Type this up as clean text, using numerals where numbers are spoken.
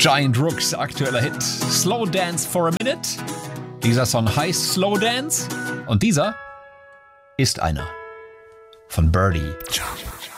Giant Rooks aktueller Hit Slow Dance for a Minute. Dieser Song heißt Slow Dance und dieser ist einer von Birdie.